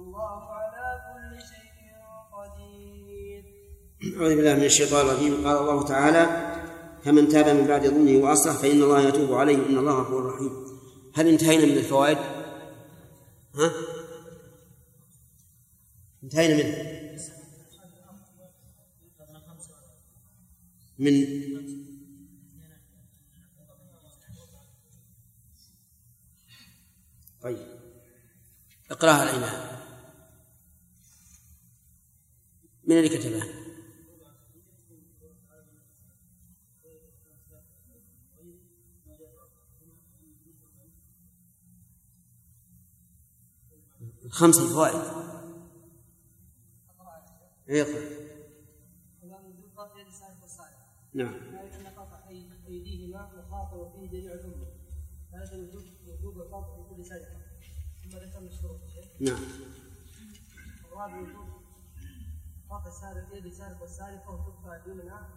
والله على كل شيء قدير. أعوذ بالله من الشيطان الرجيم. قال الله تعالى: فمن تاب من بعد ظلمه وأصلح فإن الله يتوب عليه إن الله غفور رحيم. هل انتهينا من الفوائد؟ انتهينا من طيب اقرأها العناية. من اللي كتبها؟ خمس فوائد. نعم. أن قطع أيديهما وخاطر فيه جميع الأمة، فهذا وجوب القطع في كل سرقة، ثم ذكرنا الشروط. نعم. الرابع وجوب قطع سارق يد السارق والسارقة وتقطع دونها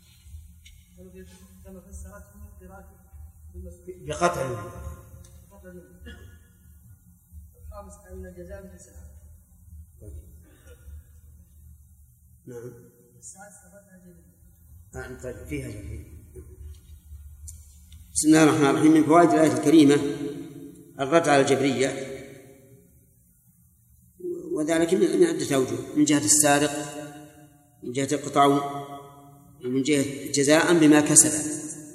كما فسرته قراءته بقطع. الخامس أن الجزاء مثل ساعة. نعم. الساعة استفادها جميعا. طيب فيها جميل. بسم الله الرحمن الرحيم. من فوائد الآية الكريمة الرد على الجبرية، وذلك من عدة أوجه: من جهة السارق، من جهة القطع، ومن جهة جزاء بما كسب.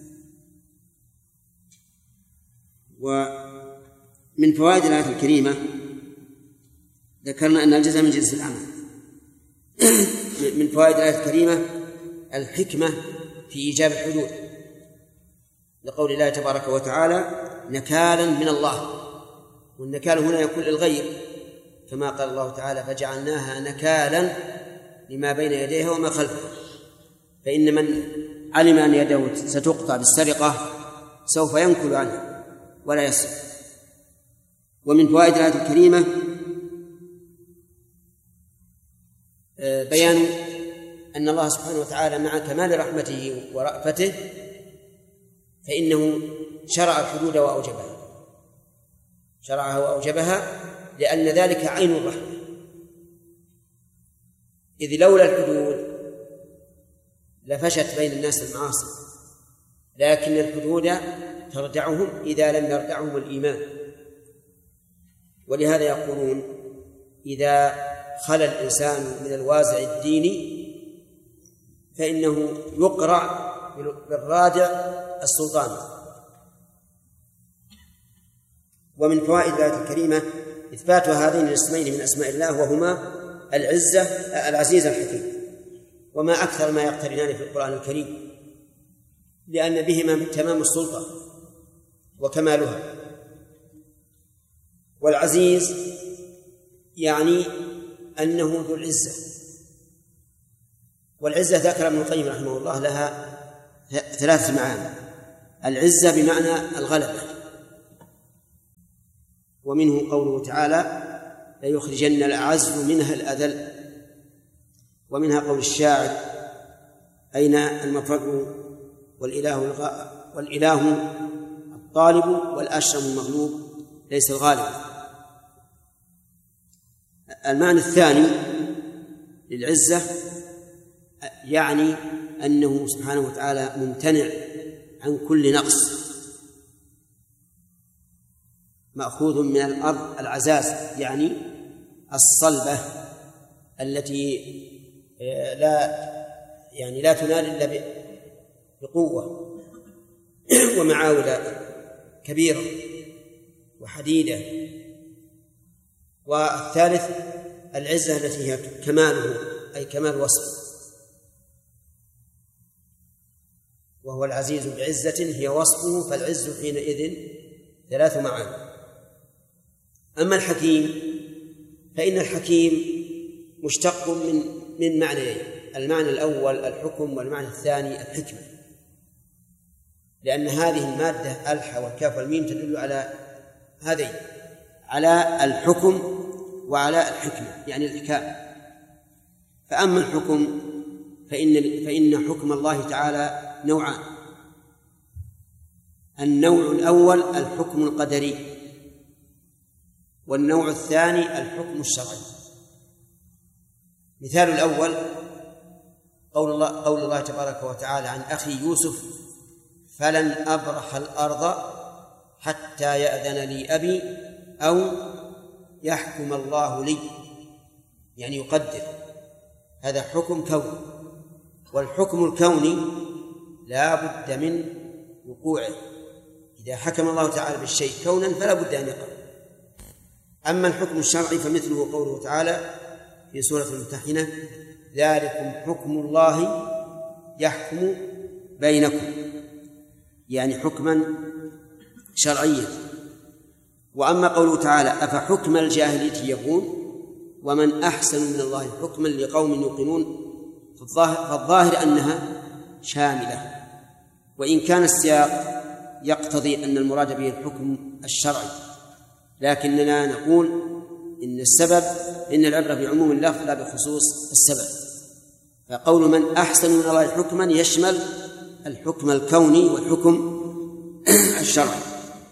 ومن فوائد الآية الكريمة ذكرنا أن الجزاء من جنس العمل. من فوائد الآية الكريمة الحكمة في إيجاب الحدود، لقول الله تبارك وتعالى: نكالا من الله. والنكال هنا يكون للغير، كما قال الله تعالى: فجعلناها نكالا لما بين يديها وما خلفها. فإن من علم أن يده ستقطع بالسرقة سوف ينكل عنها ولا يسرق. ومن فوائد الآية الكريمة بيان أن الله سبحانه وتعالى مع كمال رحمته ورأفته فإنه شرع الحدود وأوجبها، شرعها وأوجبها، لأن ذلك عين الرحمة. إذ لولا الحدود لفشت بين الناس المعاصي، لكن الحدود تردعهم إذا لم يردعهم الإيمان. ولهذا يقولون: إذا خلى الإنسان من الوازع الديني فإنه يقرع بالرادع السلطان. ومن فوائد الآية الكريمة إثبات هذين الاسمين من أسماء الله، وهما العزة العزيز الحكيم. وما أكثر ما يقترنان في القرآن الكريم، لأن بهما تمام السلطة وكمالها. والعزيز يعني أنه ذو العزة، والعزة ذكر ابن القيم رحمه الله لها ثلاث معاني: العزة بمعنى الغلبة، ومنه قوله تعالى: ليخرجن الأعز منها الأذل، ومنها قول الشاعر: أين المفر والإله الطالب والأشرم المغلوب ليس الغالب. المعنى الثاني للعزة يعني أنه سبحانه وتعالى ممتنع عن كل نقص، مأخوذ من الأرض العزاز، يعني الصلبة التي لا تنال إلا بقوة ومعاول كبيرة وحديدة. والثالث العزة التي هي كماله، أي كمال وصفه، وهو العزيز بعزة هي وصفه، فالعز حينئذ ثلاث معاني. أما الحكيم فإن الحكيم مشتق من معنيين: المعنى الأول الحكم، والمعنى الثاني الحكمة، لأن هذه المادة الح والكاف والميم تدل على هذين، على الحكم وعلى الحكمة، يعني الإحكام. فأما الحكم فإن حكم الله تعالى نوعان: النوع الأول الحكم القدري، والنوع الثاني الحكم الشرعي. مثال الأول قول الله تبارك وتعالى عن أخي يوسف: فلن أبرح الأرض حتى يأذن لي أبي أو يحكم الله لي، يعني يقدر. هذا حكم كوني، والحكم الكوني لا بد من وقوعه. إذا حكم الله تعالى بالشيء كونا فلا بد أن يقع. أما الحكم الشرعي فمثله قوله تعالى في سورة الممتحنة: ذلكم حكم الله يحكم بينكم، يعني حكما شرعيا. وأما قوله تعالى: أفحكم الجاهلية يبغون ومن أحسن من الله حكما لقوم يوقنون، فالظاهر أنها شاملة، وإن كان السياق يقتضي أن المراد به الحكم الشرعي، لكننا نقول إن العبرة بعموم اللفظ لا بخصوص السبب. فقول من أحسن من الله حكما يشمل الحكم الكوني والحكم الشرعي.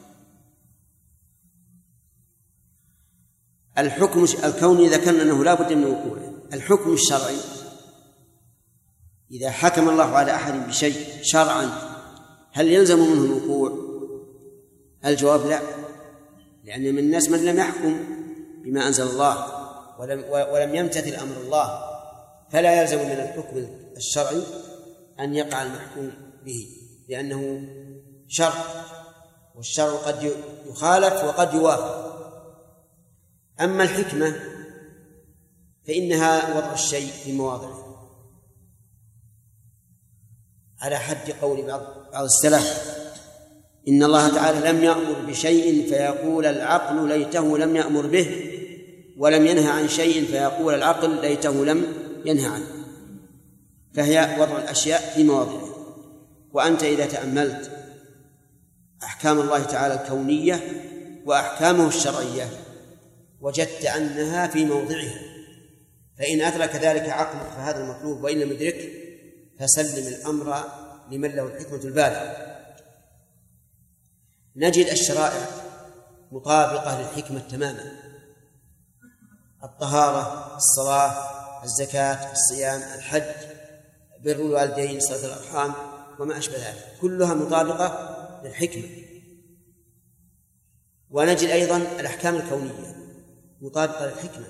الحكم الكوني ذكرنا أنه لا بد من وقوعه. الحكم الشرعي إذا حكم الله على أحد بشيء شرعا هل يلزم منه الوقوع؟ الجواب لا، لأن من الناس من لم يحكم بما أنزل الله ولم يمتثل أمر الله، فلا يلزم من الحكم الشرعي أن يقع المحكوم به، لأنه شرع، والشرع قد يخالف وقد يوافق. أما الحكمة فإنها وضع الشيء في مواضعه، على حد قول بعض السلف: إن الله تعالى لم يأمر بشيء فيقول العقل ليته لم يأمر به، ولم ينهى عن شيء فيقول العقل ليته لم ينهى عنه. فهي وضع الأشياء في مواضعه. وأنت إذا تأملت أحكام الله تعالى الكونية وأحكامه الشرعية وجدت أنها في موضعها، فإن أدرك ذلك عقلك فهذا المطلوب، وإن لم يدرك فسلم الأمر لمن له الحكمة البالغة. نجد الشرائع مطابقة للحكمة تماما: الطهارة، الصلاة، الزكاة، الصيام، الحج، بر الوالدين، صلة الأرحام، وما أشبه ذلك، كلها مطابقة للحكمة. ونجد أيضا الأحكام الكونية مطابقة للحكمة.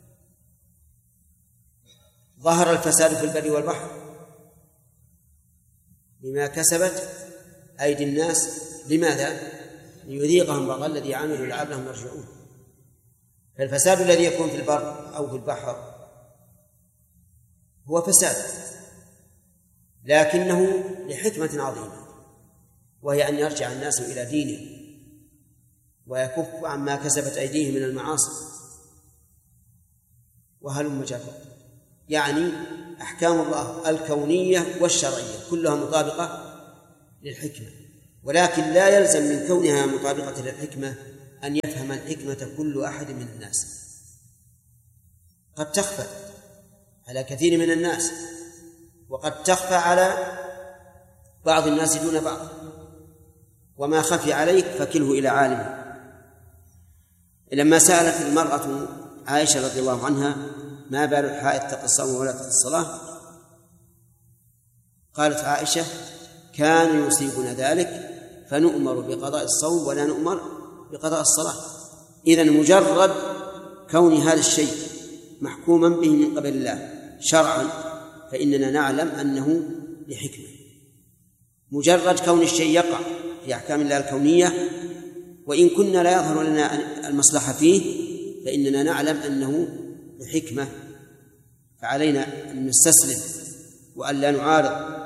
ظهر الفساد في البر والبحر بما كسبت أيدي الناس، لماذا؟ ليذيقهم بعض الذي عملوا لعلهم يرجعون. فالفساد الذي يكون في البر أو في البحر هو فساد، لكنه لحكمة عظيمة، وهي أن يرجع الناس إلى دينه ويكف عما كسبت أيديهم من المعاصي. وهلم جرا، يعني أحكام الله الكونية والشرعية كلها مطابقة للحكمة، ولكن لا يلزم من كونها مطابقة للحكمة أن يفهم الحكمة كل أحد من الناس. قد تخفى على كثير من الناس، وقد تخفى على بعض الناس دون بعض، وما خفي عليك فكله إلى عالمه. لما سألت المرأة عائشة رضي الله عنها: ما بال الحائض تقي الصوم ولا تقي الصلاة؟ قالت عائشة: كان يصيبنا ذلك فنؤمر بقضاء الصوم ولا نؤمر بقضاء الصلاة. إذن مجرد كون هذا الشيء محكوما به من قبل الله شرعا فإننا نعلم أنه لحكمة. مجرد كون الشيء يقع في أحكام الله الكونية وإن كنا لا يظهر لنا المصلحة فيه فإننا نعلم أنه لحكمة، فعلينا أن نستسلم وأن لا نعارض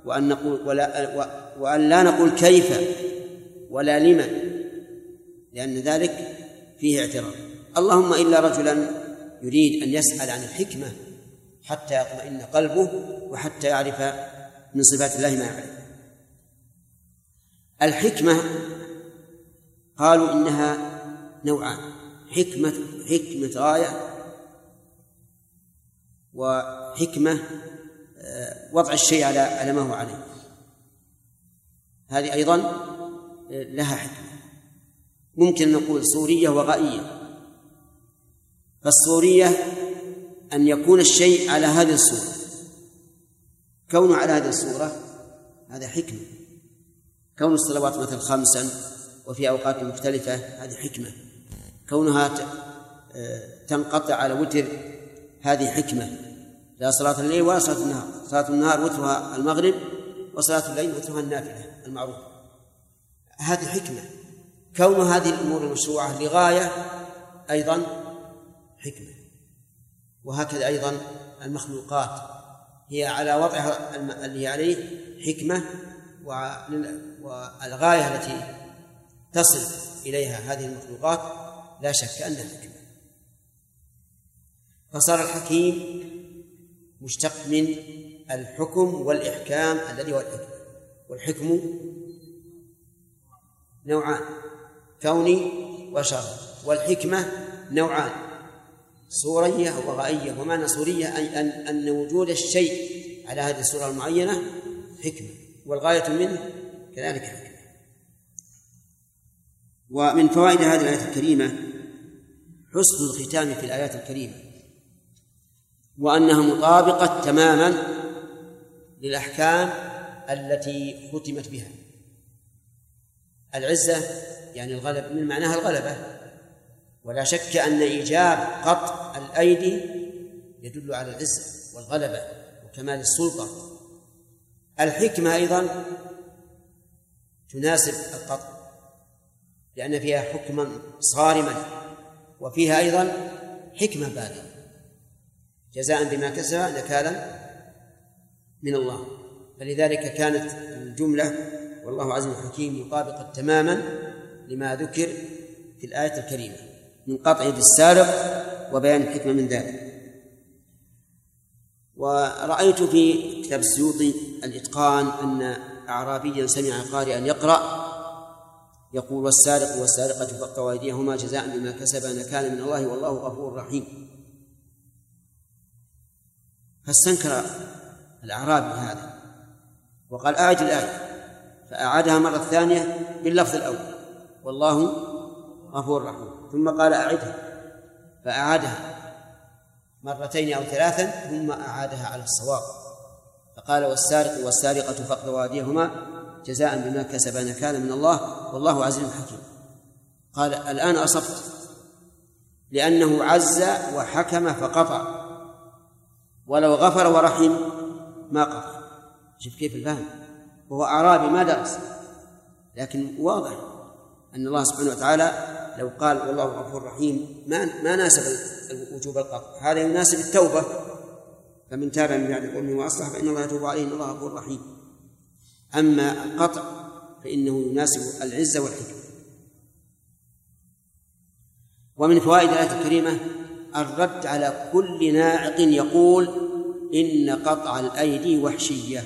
وأن لا نقول كيف ولا لمن، لأن ذلك فيه اعتراض. اللهم إلا رجلا يريد أن يسأل عن الحكمة حتى يطمئن قلبه وحتى يعرف من صفات الله ما يعرف. الحكمة قالوا إنها نوعان: حكمة غاية، وحكمة وضع الشيء على ما هو عليه. هذه أيضا لها حكمة، ممكن نقول صورية وغائية. فالصورية أن يكون الشيء على هذه الصورة، كونه على هذه الصورة هذا حكمة. كون الصلوات مثل 5 وفي أوقات مختلفة هذه حكمة. كونها تنقطع على وتر هذه حكمة. لا صلاة الليل ولا صلاة النهار، صلاة النهار وترها المغرب وصلاة الليل وترها النافلة المعروفة، هذه حكمة. كون هذه الأمور المشروعة لغاية أيضا حكمة. وهكذا أيضا المخلوقات هي على وضعها اللي عليه حكمة، والغاية التي تصل إليها هذه المخلوقات لا شك أنها حكمة. فصار الحكيم مشتق من الحكم والإحكام الذي هو الحكمة. والحكم نوعان، كوني وشرعي، والحكمة نوعان، صورية وغائية. ومعنى صورية أي أن وجود الشيء على هذه الصورة المعينة حكمة، والغاية منه كذلك حكمة. ومن فوائد هذه الآية الكريمة حسن الختام في الآيات الكريمة، وأنها مطابقة تماما للأحكام التي ختمت بها. العزة يعني الغلب، من معناها الغلبة، ولا شك أن إيجاب قطع الأيدي يدل على العزة والغلبة وكمال السلطة. الحكمة أيضا تناسب القطع لأن فيها حكما صارما، وفيها أيضا حكمة بالغة، جزاء بما كسب نكالا من الله. فلذلك كانت الجملة والله عزيز حكيم مطابقة تماما لما ذكر في الآية الكريمة من قطع يد السارق وبيان الحكمة من ذلك. ورأيت في كتاب السيوطي الإتقان أن أعرابيا سمع قارئا يقرأ يقول: والسارق والسارقة فاقطعوا أيديهما جزاء بما كسبا نكالا من الله والله غفور رحيم. فاستنكر الأعرابي هذا وقال: أعد الآية، فأعادها مرة ثانية باللفظ الأول والله غفور رحيم، ثم قال: أعدها، فأعادها مرتين أو 3 ثم أعادها على الصواب، فقال: والسارق والسارقة فاقطعوا أيديهما جزاء بما كسبا نكالا من الله والله عزيز حكيم. قال: الآن أصبت، لأنه عز وحكم فقطع، ولو غفر ورحم ما قطع. شوف كيف الفهم، وهو أعرابي ما درس، لكن واضح أن الله سبحانه وتعالى لو قال والله غفور رحيم ما ناسب وجوب القطع، هذا يناسب التوبة، فمن تاب من بعد ظلمه وأصلح فإن الله يتوب عليه إن الله غفور رحيم. أما القطع فإنه يناسب العزة والحكمة. ومن فوائد الآية الكريمة الرد على كل ناعق يقول إن قطع الأيدي وحشية،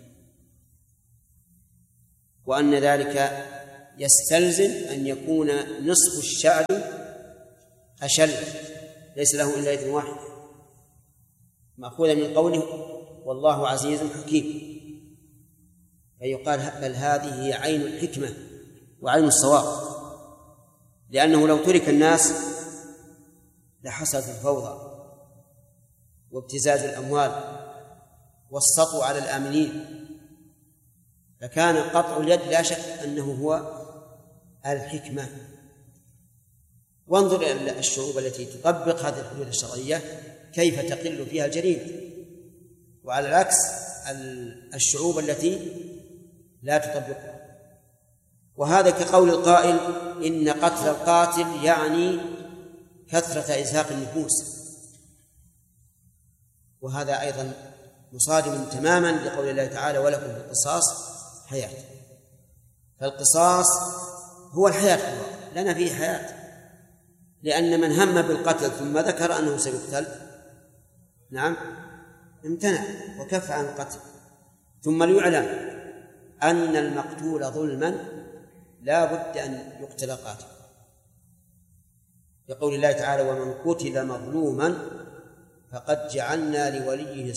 وأن ذلك يستلزم أن يكون نصف الشعب أشل ليس له إلا يد واحدة، مأخوذة من قوله والله عزيز حكيم، فيقال بل هذه هي عين الحكمة وعين الصواب، لأنه لو ترك الناس لحصلت الفوضى وابتزاز الأموال والسطو على الآمنين، فكان قطع اليد لا شك أنه هو الحكمة. وانظر إلى الشعوب التي تطبق هذه الحدود الشرعية كيف تقل فيها الجريمة، وعلى العكس الشعوب التي لا تطبقها. وهذا كقول القائل إن قتل القاتل يعني كثرة إزهاق النفوس، وهذا أيضا مصادم تماما لقول الله تعالى ولكم في القصاص حياة. فالقصاص هو الحياة، لنا فيه حياة، لأن من هم بالقتل ثم ذكر أنه سيقتل نعم امتنع وكف عن القتل. ثم ليعلم أن المقتول ظلما لا بد أن يقتل قاتل، يقول الله تعالى ومن قتل مظلوما فقد جعلنا لوليه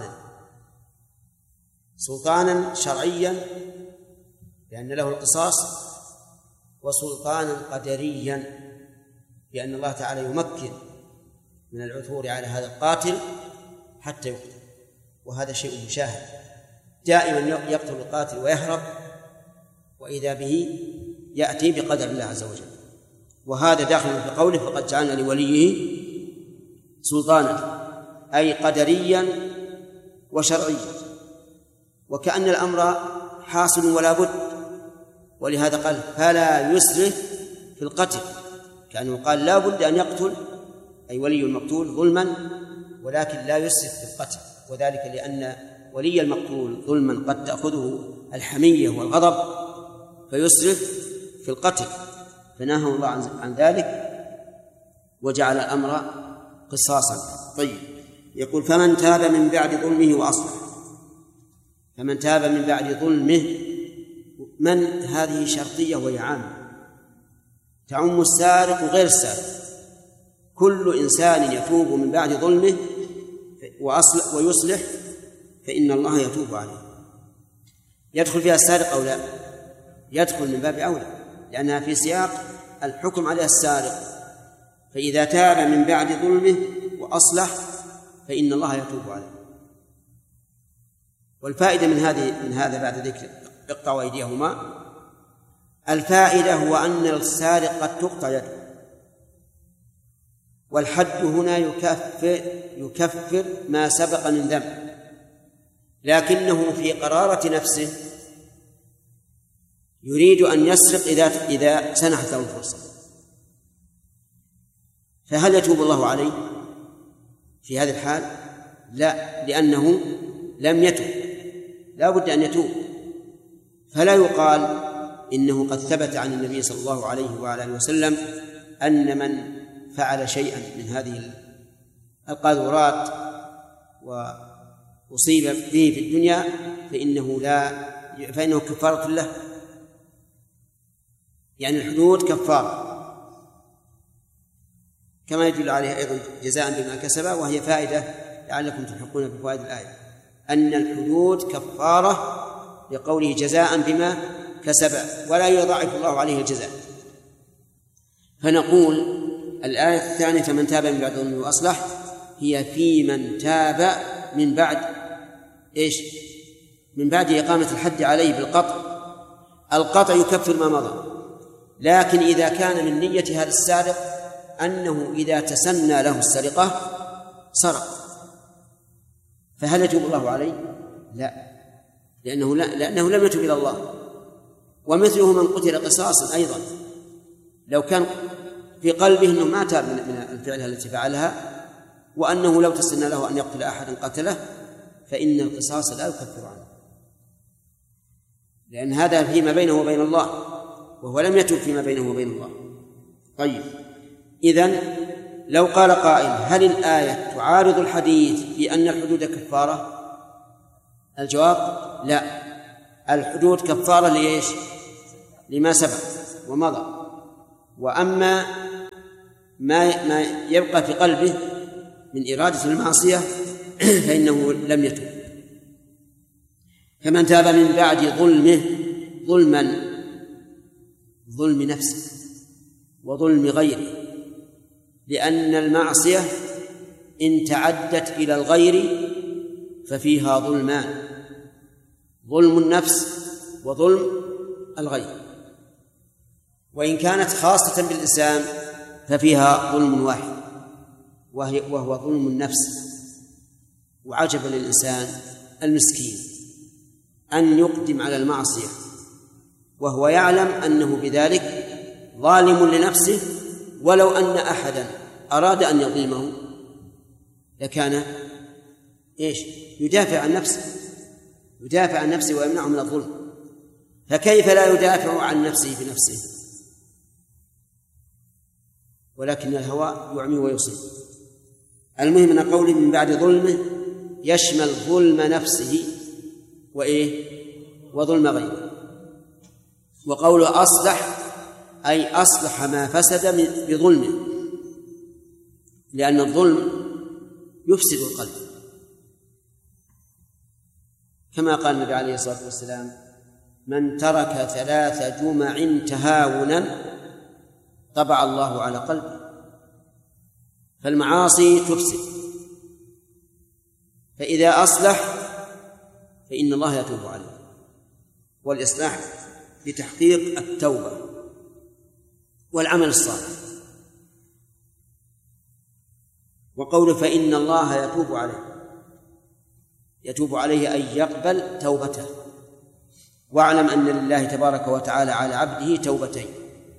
سلطانا شرعيا لأن له القصاص، وسلطانا قدريا لأن الله تعالى يمكن من العثور على هذا القاتل حتى يقتل، وهذا شيء مشاهد، دائما يقتل القاتل ويهرب، وإذا به يأتي بقدر الله عز وجل. وهذا داخل في قوله فقد جعلنا لوليه سلطانا، أي قدريا وشرعيا، وكأن الأمر حاصل ولا بد، ولهذا قال فلا يسرف في القتل، كأنه قال لا بد أن يقتل أي ولي المقتول ظلما، ولكن لا يسرف في القتل، وذلك لأن ولي المقتول ظلما قد تأخذه الحمية والغضب فيسرف في القتل، فنهى الله عن ذلك وجعل الأمر قصاصا. طيب، يقول فمن تاب من بعد ظلمه وأصلح. فمن تاب من بعد ظلمه، من هذه شرطية وهي عامة تعم السارق وغير السارق، كل إنسان يتوب من بعد ظلمه ويصلح فإن الله يتوب عليه. يدخل فيها السارق أو لا؟ يدخل من باب أولى، لأنها في سياق الحكم على السارق، فإذا تاب من بعد ظلمه وأصلح فإن الله يتوب عليه. والفائدة من هذا بعد ذكر اقطعوا أيديهما، الفائدة هو أن السارق قد تقطع يده، والحد هنا يكفر ما سبق من ذنب، لكنه في قرارة نفسه يريد أن يسرق إذا سنحت له الفرصة، فهل يتوب الله عليه في هذه الحال؟ لا، لأنه لم يتوب، لا بد أن يتوب. فلا يقال إنه قد ثبت عن النبي صلى الله عليه وعلى وسلم أن من فعل شيئا من هذه القاذورات وأصيب به في الدنيا فإنه كفارة له، يعني الحدود كفارة، كما يدل عليه أيضا جزاء بما كسب، وهي فائدة لعلكم تلحقون بفوائد الآية، أن الحدود كفارة لقوله جزاء بما كسب، ولا يضاعف الله عليه الجزاء. فنقول الآية الثانية فمن تاب من بعد ظلمه وأصلح هي في من تاب من بعد إيش؟ من بعد إقامة الحد عليه بالقطع. القطع يكفر ما مضى، لكن إذا كان من نية هذا السارق أنه إذا تسنى له السرقة سرق، فهل يتوب الله عليه؟ لا، لأنه لم يتوب إلى الله. ومثله من قتل قصاصا أيضا، لو كان في قلبه أنه ما تاب من الفعل التي فعلها، وأنه لو تسنى له أن يقتل أحدا قتله، فإن القصاص لا يكفر عنه، لأن هذا فيما بينه وبين الله، وهو لم يتوب فيما بينه وبين الله. طيب، إذن لو قال قائل هل الآية تعارض الحديث في أن الحدود كفارة؟ الجواب لا، الحدود كفارة لإيش؟ لما سبق ومضى، وأما ما يبقى في قلبه من إرادة المعصية فإنه لم يتوب. فمن تاب من بعد ظلمه، ظلم نفسه وظلم غيره، لأن المعصية إن تعدت إلى الغير ففيها ظلمان، ظلم النفس وظلم الغير، وإن كانت خاصة بالإنسان ففيها ظلم واحد وهو ظلم النفس. وعجب للإنسان المسكين أن يقدم على المعصية وهو يعلم أنه بذلك ظالم لنفسه، ولو أن أحدا أراد أن يظلمه لكان يدافع عن نفسه ويمنعه من الظلم، فكيف لا يدافع عن نفسه بنفسه؟ ولكن الهوى يعمي ويصيب. المهم أن قوله من بعد ظلمه يشمل ظلم نفسه وظلم غيره. وقوله أصلح أي أصلح ما فسد بظلمه، لأن الظلم يفسد القلب، كما قال النبي عليه الصلاة والسلام من ترك 3 جمع تهاونا طبع الله على قلبه. فالمعاصي تفسد، فإذا أصلح فإن الله يتوب عليه. والإصلاح بتحقيق التوبة والعمل الصالح. وقوله فإن الله يتوب عليه أن يقبل توبته. واعلم أن لله تبارك وتعالى على عبده توبتين.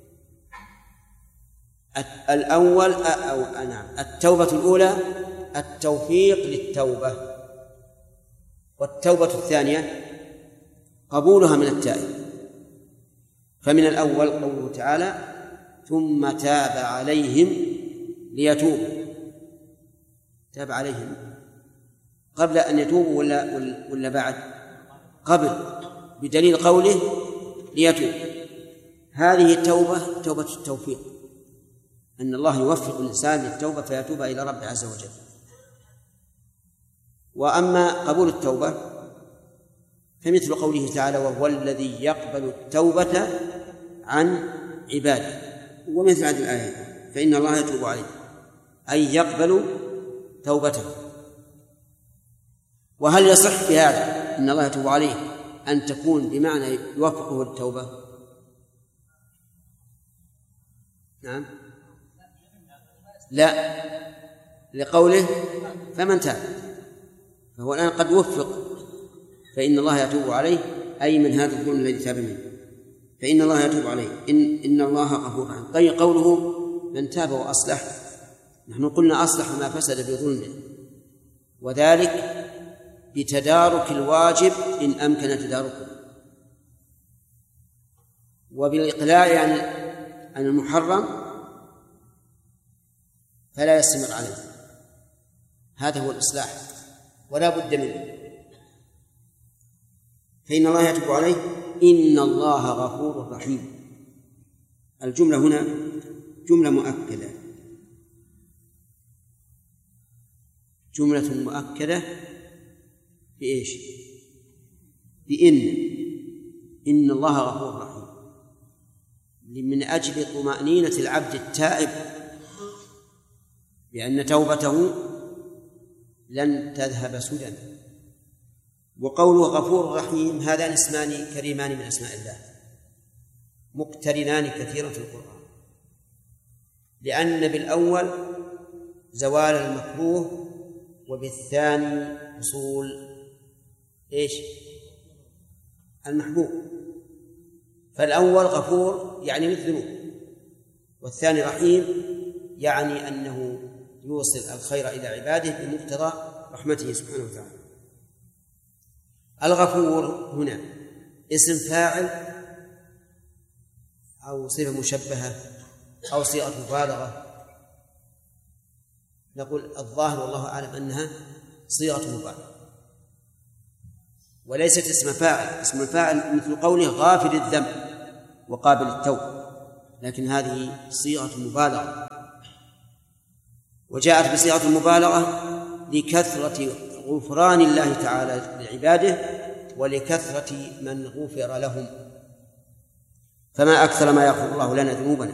الأول التوبة الأولى التوفيق للتوبة، والتوبة الثانية قبولها من التائب. فمن الأول قوله تعالى ثم تاب عليهم ليتوبوا. تاب عليهم قبل أن يتوبوا ولا بعد؟ قبل، بدليل قوله ليتوب. هذه التوبة توبة التوفيق، أن الله يوفق الإنسان للتوبة فيتوب إلى ربه عز وجل. وأما قبول التوبة فمثل قوله تعالى وهو الذي يقبل التوبة عن عباده، ومثل هذه الآية فإن الله يتوب عليه أي يقبل توبته. وهل يصح في هذا إن الله يتوب عليه أن تكون بمعنى يوفقه التوبة؟ نعم، لا، لقوله فمن تاب، فهو الآن قد وفق فإن الله يتوب عليه أي من هذا الظلم الذي تاب منه، فإن الله يتوب عليه إن الله غفور رحيم. طيب قوله من تاب وأصلح، نحن قلنا أصلح ما فسد بظلمه، وذلك بتدارك الواجب إن أمكن تداركه، وبالإقلاع عن المحرم فلا يستمر عليه. هذا هو الإصلاح ولا بد منه. فإن الله يتوب عليه إن الله غفور رحيم. الجملة هنا جملة مؤكدة، جملة مؤكدة بإيش؟ إن الله غفور رحيم، من أجل طمأنينة العبد التائب بأن توبته لن تذهب سدى. وقوله غفور رحيم هذان اسمان كريمان من أسماء الله مقترنان كثيرا في القرآن، لأن بالأول زوال المكروه وبالثاني حصول إيش؟ المحبوب. فالأول غفور يعني للذنوب، والثاني رحيم يعني أنه يوصل الخير إلى عباده بمقتضى رحمته سبحانه وتعالى. الغفور هنا اسم فاعل أو صفة مشبهة أو صيغة مبالغة؟ نقول الظاهر والله أعلم أنها صيغة مبالغة وليست اسم فاعل. اسم الفاعل مثل قوله غافر الذنب وقابل التوب، لكن هذه صيغة مبالغة، وجاءت بصيغة المبالغة لكثرة غفران الله تعالى لعباده ولكثرة من غفر لهم. فما أكثر ما يغفر الله لنا ذنوبنا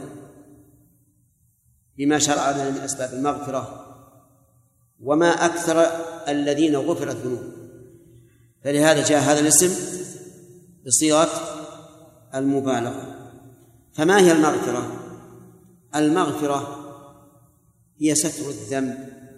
بما شرع لنا من أسباب المغفرة، وما أكثر الذين غفرت ذنوبهم، فلهذا جاء هذا الاسم بصيغة المبالغة. فما هي المغفرة؟ المغفرة هي ستر الذنب